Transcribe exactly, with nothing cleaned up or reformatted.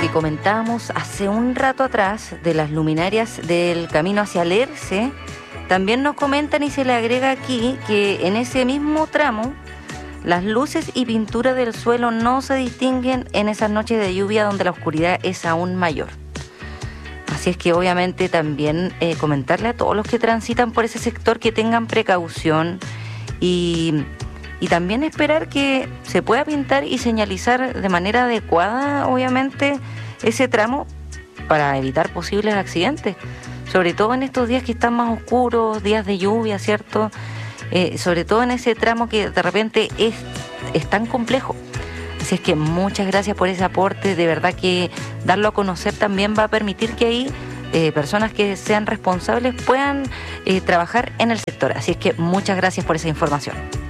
que comentábamos hace un rato atrás de las luminarias del camino hacia Lerce, también nos comentan y se le agrega aquí que en ese mismo tramo las luces y pintura del suelo no se distinguen en esas noches de lluvia donde la oscuridad es aún mayor. Así es que obviamente también eh, comentarle a todos los que transitan por ese sector que tengan precaución y, y también esperar que se pueda pintar y señalizar de manera adecuada, obviamente, ese tramo para evitar posibles accidentes, sobre todo en estos días que están más oscuros, días de lluvia, ¿cierto? Eh, sobre todo en ese tramo que de repente es, es tan complejo. Así es que muchas gracias por ese aporte, de verdad que darlo a conocer también va a permitir que ahí eh, personas que sean responsables puedan eh, trabajar en el sector. Así es que muchas gracias por esa información.